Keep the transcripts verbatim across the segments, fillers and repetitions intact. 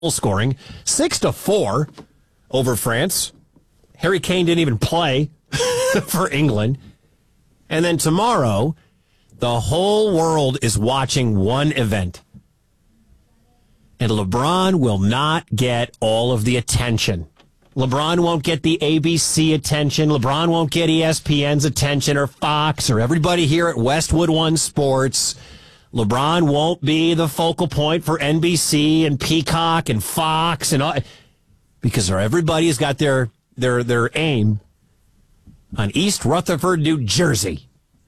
scoring, six to four over France. Harry Kane didn't even play for England. And then tomorrow, the whole world is watching one event. And LeBron will not get all of the attention. LeBron won't get the A B C attention. LeBron won't get E S P N's attention or Fox or everybody here at Westwood One Sports. LeBron won't be the focal point for N B C and Peacock and Fox and all, because everybody's got their their their aim on East Rutherford, New Jersey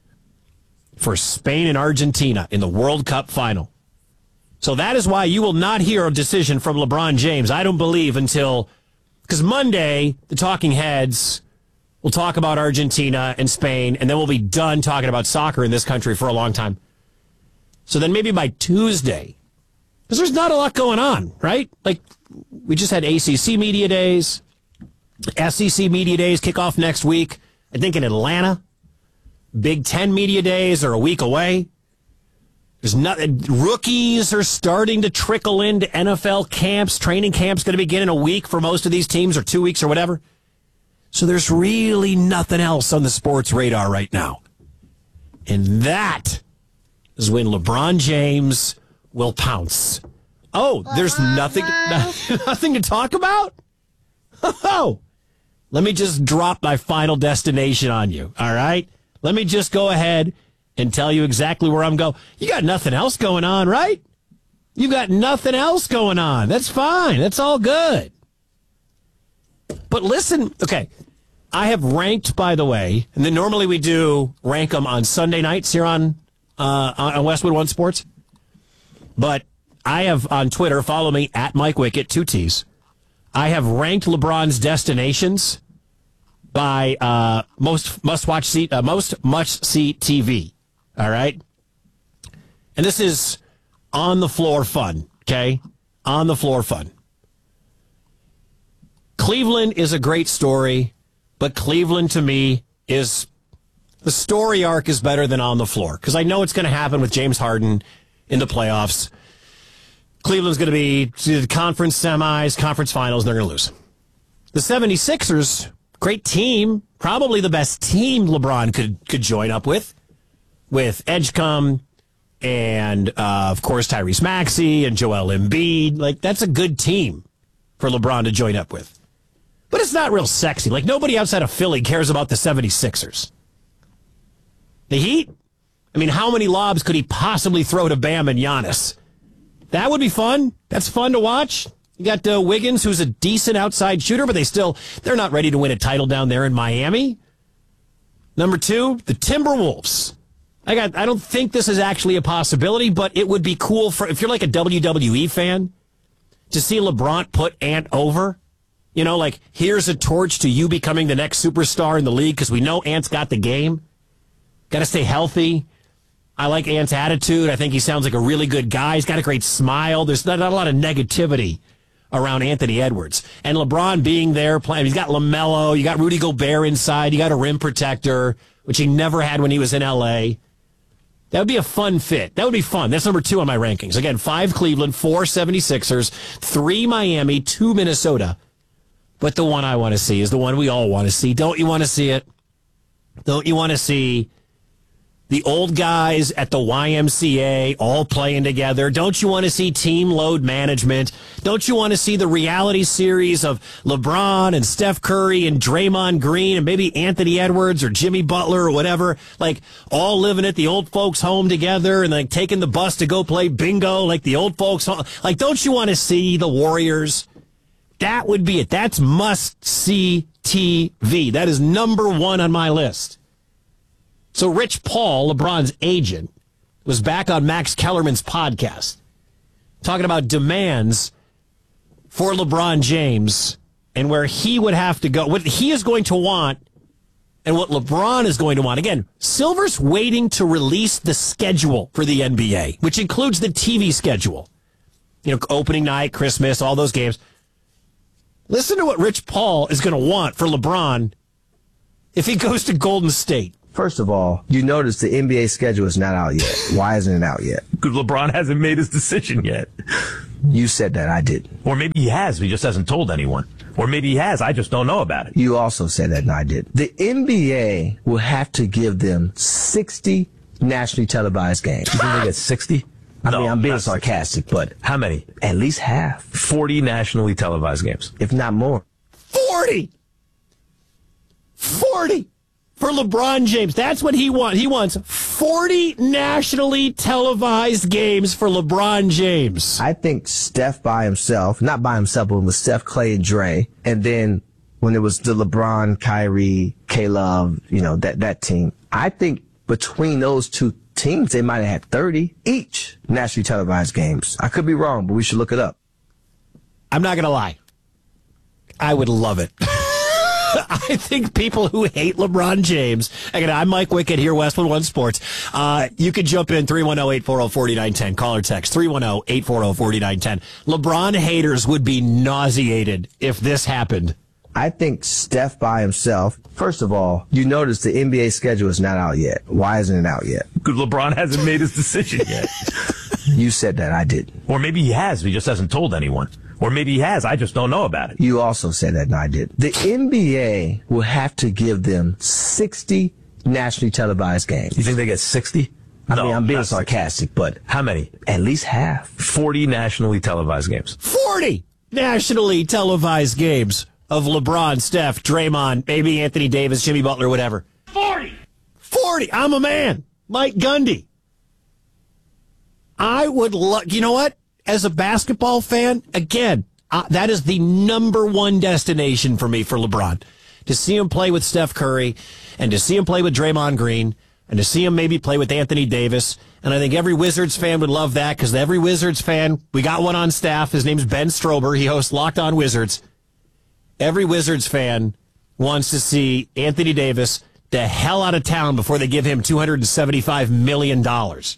for Spain and Argentina in the World Cup final. So that is why you will not hear a decision from LeBron James, I don't believe, until, because Monday, the talking heads will talk about Argentina and Spain, and then we'll be done talking about soccer in this country for a long time. So then maybe by Tuesday, because there's not a lot going on, right? Like, we just had A C C Media Days, S E C Media Days kick off next week, I think in Atlanta. Big Ten Media Days are a week away. There's not, rookies are starting to trickle into N F L camps. Training camp's going to begin in a week for most of these teams, or two weeks or whatever. So there's really nothing else on the sports radar right now. And that is when LeBron James will pounce. Oh, there's nothing, nothing to talk about? Oh, let me just drop my final destination on you, all right? Let me just go ahead and tell you exactly where I'm going. You got nothing else going on, right? You got nothing else going on. That's fine. That's all good. But listen, okay, I have ranked, by the way, and then normally we do rank them on Sunday nights here on uh, on Westwood One Sports. But I have on Twitter, follow me at Mike Wickett, two T's. I have ranked LeBron's destinations by uh, most must watch see uh, most must see T V. All right, and this is on the floor fun. Okay, on the floor fun. Cleveland is a great story, but Cleveland to me is the story arc is better than on the floor, because I know it's going to happen with James Harden in the playoffs. Cleveland's going to be to the conference semis, conference finals, and they're going to lose. The seventy-sixers, great team, probably the best team LeBron could could join up with, with Edgecombe and, uh, of course, Tyrese Maxey and Joel Embiid. Like, that's a good team for LeBron to join up with. But it's not real sexy. Like, nobody outside of Philly cares about the seventy-sixers. The Heat? I mean, how many lobs could he possibly throw to Bam and Giannis? That would be fun. That's fun to watch. You got uh, Wiggins, who's a decent outside shooter, but they still, they're not ready to win a title down there in Miami. Number two, the Timberwolves. I got, I don't think this is actually a possibility, but it would be cool for, if you're like a W W E fan, to see LeBron put Ant over. You know, like, here's a torch to you becoming the next superstar in the league, because we know Ant's got the game. Got to stay healthy. I like Ant's attitude. I think he sounds like a really good guy. He's got a great smile. There's not, not a lot of negativity around Anthony Edwards. And LeBron being there, playing, he's got LaMelo, you got Rudy Gobert inside, you got a rim protector, which he never had when he was in L A. That would be a fun fit. That would be fun. That's number two on my rankings. Again, five Cleveland, four seventy-sixers, three Miami, two Minnesota. But the one I want to see is the one we all want to see. Don't you want to see it? Don't you want to see the old guys at the Y M C A all playing together? Don't you want to see team load management? Don't you want to see the reality series of LeBron and Steph Curry and Draymond Green and maybe Anthony Edwards or Jimmy Butler or whatever, like all living at the old folks' home together and like taking the bus to go play bingo like the old folks' home? Like, don't you want to see the Warriors? That would be it. That's must-see T V. That is number one on my list. So Rich Paul, LeBron's agent, was back on Max Kellerman's podcast talking about demands for LeBron James and where he would have to go, what he is going to want and what LeBron is going to want. Again, Silver's waiting to release the schedule for the N B A, which includes the T V schedule. You know, opening night, Christmas, all those games. Listen to what Rich Paul is going to want for LeBron if he goes to Golden State. First of all, you notice the N B A schedule is not out yet. Why isn't it out yet? Because LeBron hasn't made his decision yet. You said that, I didn't. Or maybe he has, but he just hasn't told anyone. Or maybe he has, I just don't know about it. You also said that, and I did. The N B A will have to give them sixty nationally televised games. You think they get sixty? I No, mean, I'm being not sixty. sarcastic, but How many? at least half, forty nationally televised games. if not more. forty! forty! For LeBron James. That's what he wants. He wants forty nationally televised games for LeBron James. I think Steph by himself, not by himself, but with Steph, Clay, and Dre, and then when it was the LeBron, Kyrie, K-Love, you know, that, that team, I think between those two teams, they might have had thirty each nationally televised games. I could be wrong, but we should look it up. I'm not going to lie. I would love it. I think people who hate LeBron James, again, I'm Mike Wickett here, Westwood One Sports. Uh, you could jump in three one zero, eight four zero, four nine one zero. Call or text three one zero, eight four zero, four nine one zero. LeBron haters would be nauseated if this happened. I think Steph by himself, first of all, you notice the N B A schedule is not out yet. Why isn't it out yet? Because LeBron hasn't made his decision yet. You said that, I didn't. Or maybe he has, but he just hasn't told anyone. Or maybe he has, I just don't know about it. You also said that, and I did. The N B A will have to give them sixty nationally televised games. You think they get sixty? I No, mean, I'm being not sixty. sarcastic, but How many? at least half. forty nationally televised games. forty nationally televised games of LeBron, Steph, Draymond, maybe Anthony Davis, Jimmy Butler, whatever. forty! forty! I'm a man. Mike Gundy. I would love, you know what? As a basketball fan, again, uh, that is the number one destination for me for LeBron. To see him play with Steph Curry and to see him play with Draymond Green and to see him maybe play with Anthony Davis. And I think every Wizards fan would love that because every Wizards fan, we got one on staff. His name's Ben Strober. He hosts Locked On Wizards. Every Wizards fan wants to see Anthony Davis the hell out of town before they give him two hundred seventy-five million dollars.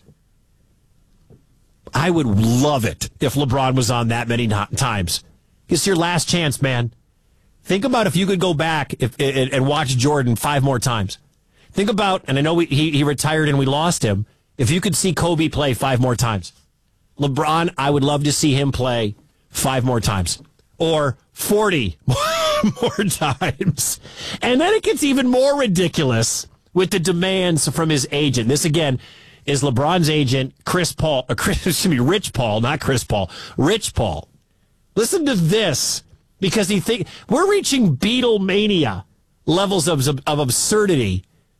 I would love it if LeBron was on that many times. It's your last chance, man. Think about if you could go back if, and, and watch Jordan five more times. Think about, and I know we, he, he retired and we lost him, if you could see Kobe play five more times. LeBron, I would love to see him play five more times. Or forty more times. And then it gets even more ridiculous with the demands from his agent. This, again, is LeBron's agent, Chris Paul, or Chris, excuse me, Rich Paul, not Chris Paul, Rich Paul. Listen to this, because he think we're reaching Beatlemania levels of, of absurdity.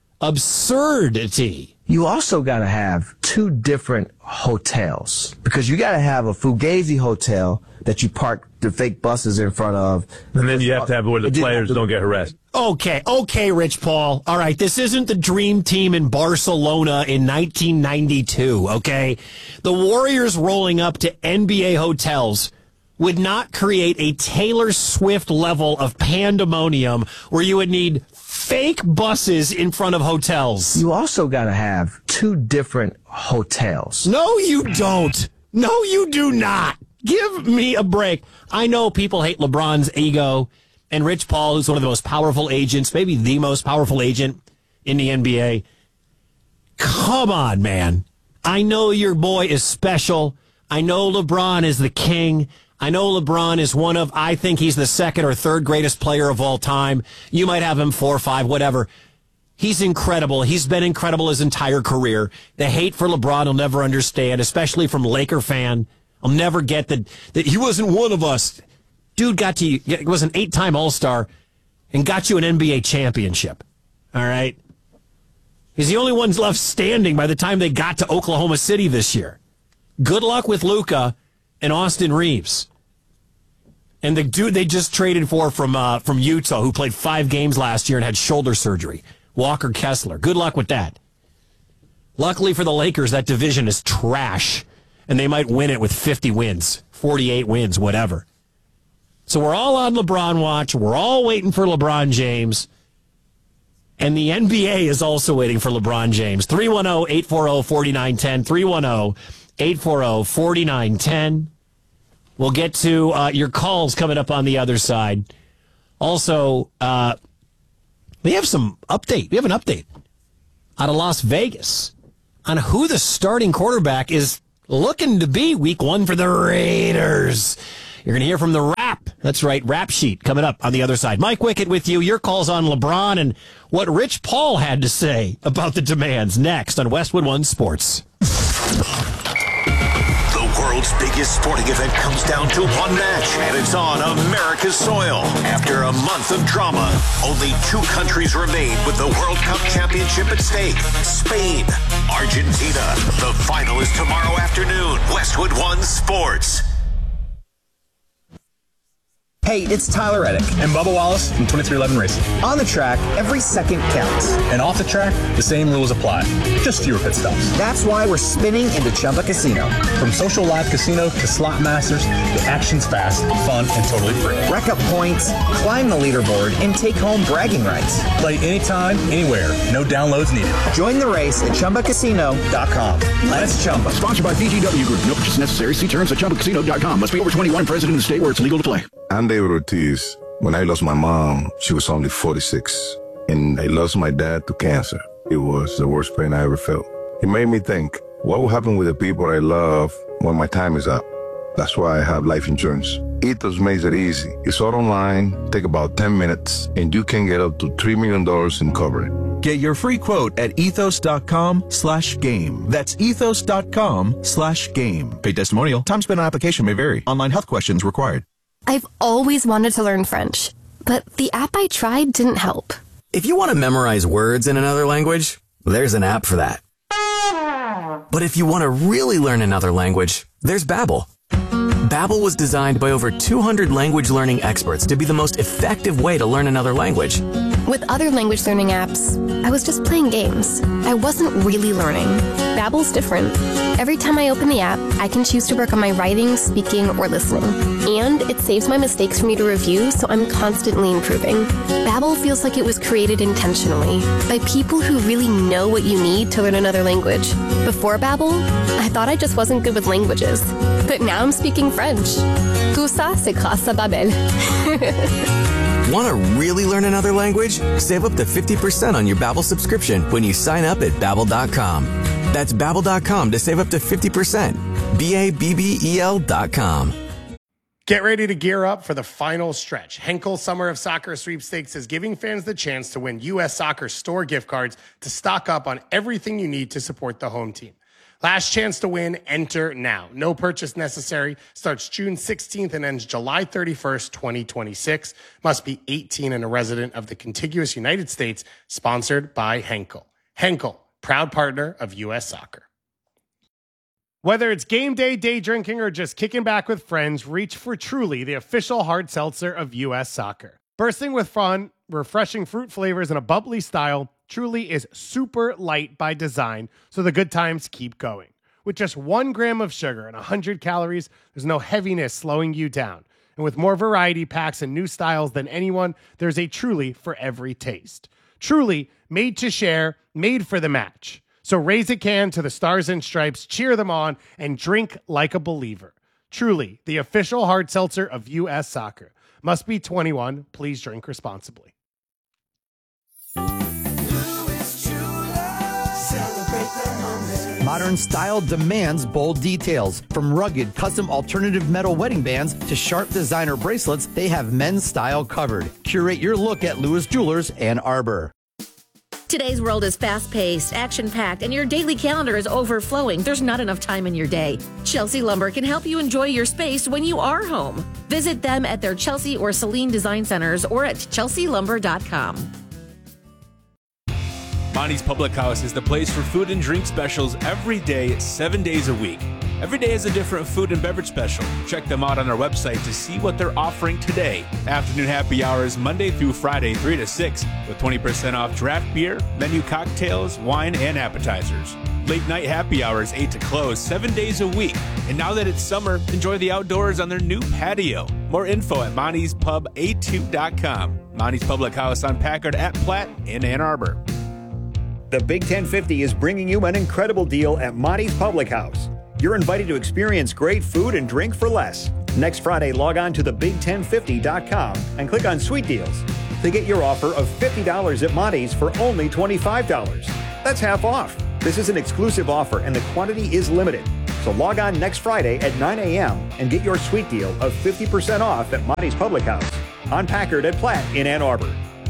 Absurdity. You also got to have two different hotels because you got to have a Fugazi hotel that you park the fake buses in front of. And then you have to have where the It didn't players have to- don't get harassed. Okay, okay, Rich Paul. All right, this isn't the dream team in Barcelona in nineteen ninety-two, okay? The Warriors rolling up to N B A hotels would not create a Taylor Swift level of pandemonium where you would need fake buses in front of hotels. You also got to have two different hotels. No, you don't. No, you do not. Give me a break. I know people hate LeBron's ego, and Rich Paul, who's one of the most powerful agents, maybe the most powerful agent in the N B A. Come on, man. I know your boy is special. I know LeBron is the king. I know LeBron is one of, I think he's the second or third greatest player of all time. You might have him four or five, whatever. He's incredible. He's been incredible his entire career. The hate for LeBron I'll never understand, especially from Laker fan. I'll never get that, that he wasn't one of us. Dude got to, he was an eight-time All-Star and got you an N B A championship. All right? He's the only one left standing by the time they got to Oklahoma City this year. Good luck with Luka and Austin Reeves. And the dude they just traded for from uh, from Utah, who played five games last year and had shoulder surgery, Walker Kessler. Good luck with that. Luckily for the Lakers, that division is trash, and they might win it with fifty wins, forty-eight wins, whatever. So we're all on LeBron watch. We're all waiting for LeBron James. And the N B A is also waiting for LeBron James. three one zero, eight four zero, four nine one zero, three one zero, eight four zero, four nine one zero. We'll get to uh, your calls coming up on the other side. Also, uh, we have some update. We have an update out of Las Vegas on who the starting quarterback is looking to be week one for the Raiders. You're going to hear from the Rap. That's right, Rap Sheet coming up on the other side. Mike Wickett with you. Your calls on LeBron and what Rich Paul had to say about the demands next on Westwood One Sports. The world's biggest sporting event comes down to one match, and it's on America's soil. After a month of drama, only two countries remain with the World Cup championship at stake. Spain, Argentina. The final is tomorrow afternoon. Westwood One Sports. Hey, it's Tyler Reddick and Bubba Wallace from twenty-three eleven Racing. On the track, every second counts. And off the track, the same rules apply. Just fewer pit stops. That's why we're spinning into Chumba Casino. From social live casino to slot masters, the action's fast, fun, and totally free. Rack up points, climb the leaderboard, and take home bragging rights. Play anytime, anywhere. No downloads needed. Join the race at Chumba Casino dot com. Let's Chumba. Sponsored by B G W Group. No purchase necessary. See terms at Chumba Casino dot com. Must be over twenty-one. Present in the state where it's legal to play. I'm David Ortiz. When I lost my mom, she was only forty-six. And I lost my dad to cancer. It was the worst pain I ever felt. It made me think, what will happen with the people I love when my time is up? That's why I have life insurance. Ethos makes it easy. It's all online, take about ten minutes, and you can get up to three million dollars in coverage. Get your free quote at ethos dot com slash game. That's ethos dot com slash game. Paid testimonial. Time spent on application may vary. Online health questions required. I've always wanted to learn French, but the app I tried didn't help. If you want to memorize words in another language, there's an app for that. But if you want to really learn another language, there's Babbel. Babbel was designed by over two hundred language learning experts to be the most effective way to learn another language. With other language learning apps, I was just playing games. I wasn't really learning. Babbel's different. Every time I open the app, I can choose to work on my writing, speaking, or listening. And it saves my mistakes for me to review, so I'm constantly improving. Babbel feels like it was created intentionally by people who really know what you need to learn another language. Before Babbel, I thought I just wasn't good with languages. But now I'm speaking French. Tout ça, c'est grâce à Babbel. Want to really learn another language? Save up to fifty percent on your Babbel subscription when you sign up at babbel dot com. That's babbel dot com to save up to fifty percent. B A B B E L dot com. Get ready to gear up for the final stretch. Henkel Summer of Soccer Sweepstakes is giving fans the chance to win U S Soccer store gift cards to stock up on everything you need to support the home team. Last chance to win, enter now. No purchase necessary. Starts June sixteenth and ends July thirty-first, twenty twenty-six. Must be eighteen and a resident of the contiguous United States. Sponsored by Henkel. Henkel, proud partner of U S Soccer. Whether it's game day, day drinking, or just kicking back with friends, reach for Truly, the official hard seltzer of U S Soccer. Bursting with fun, refreshing fruit flavors, and a bubbly style, Truly is super light by design, so the good times keep going. With just one gram of sugar and one hundred calories, there's no heaviness slowing you down. And with more variety packs and new styles than anyone, there's a Truly for every taste. Truly, made to share, made for the match. So raise a can to the Stars and Stripes, cheer them on, and drink like a believer. Truly, the official hard seltzer of U S Soccer. Must be twenty-one. Please drink responsibly. Modern style demands bold details. From rugged, custom alternative metal wedding bands to sharp designer bracelets, they have men's style covered. Curate your look at Lewis Jewelers Ann Arbor. Today's world is fast-paced, action-packed, and your daily calendar is overflowing. There's not enough time in your day. Chelsea Lumber can help you enjoy your space when you are home. Visit them at their Chelsea or Celine Design Centers or at chelsea lumber dot com. Monty's Public House is the place for food and drink specials every day, seven days a week. Every day is a different food and beverage special. Check them out on our website to see what they're offering today. Afternoon happy hours Monday through Friday, three to six, with twenty percent off draft beer, menu cocktails, wine, and appetizers. Late night happy hours, eight to close, seven days a week. And now that it's summer, enjoy the outdoors on their new patio. More info at monty's pub a two dot com. Monty's Public House on Packard at Platte in Ann Arbor. The Big ten fifty is bringing you an incredible deal at Monty's Public House. You're invited to experience great food and drink for less. Next Friday, log on to the big ten fifty dot com and click on Sweet Deals to get your offer of fifty dollars at Monty's for only twenty-five dollars. That's half off. This is an exclusive offer and the quantity is limited. So log on next Friday at nine a.m. and get your sweet deal of fifty percent off at Monty's Public House on Packard at Platt in Ann Arbor.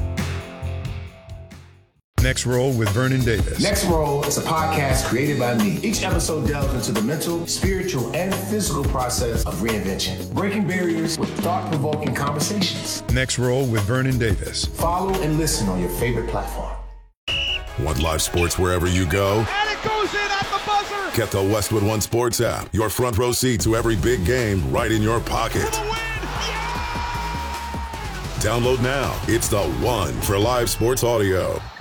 Next Roll with Vernon Davis. Next Roll is a podcast created by me. Each episode delves into the mental, spiritual, and physical process of reinvention, breaking barriers with thought-provoking conversations. Next Roll with Vernon Davis. Follow and listen on your favorite platform. Want live sports wherever you go? And it goes in at the buzzer! Get the Westwood One Sports app. Your front row seat to every big game right in your pocket. Download now. It's the one for live sports audio.